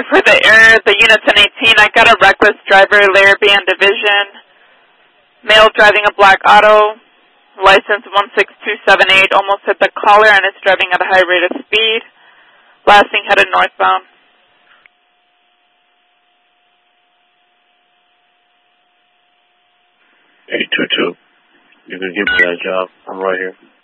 for the air, the unit 1018. I got a reckless driver, Larrabee and Division. Male driving a black auto, license 16278, almost hit the caller and is driving at a high rate of speed. Last thing headed northbound. 822. You can give me that job. I'm right here.